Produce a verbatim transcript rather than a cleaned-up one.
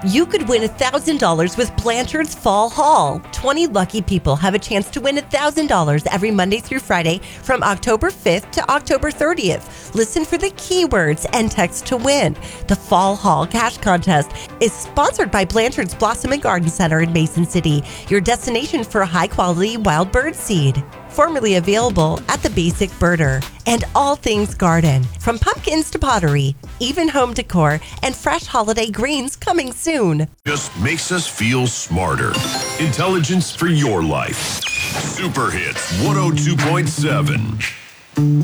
You could win one thousand dollars with Blanchard's Fall Haul. twenty lucky people have a chance to win one thousand dollars every Monday through Friday from October fifth to October thirtieth. Listen for the keywords and text to win. The Fall Haul Cash Contest is sponsored by Blanchard's Blossom and Garden Center in Mason City, your destination for high-quality wild bird seed. Formerly available at the Basic Birder. And all things garden, from pumpkins to pottery, even home decor, and fresh holiday greens coming soon. Just makes us feel smarter. Intelligence for your life. Super Hits one oh two point seven.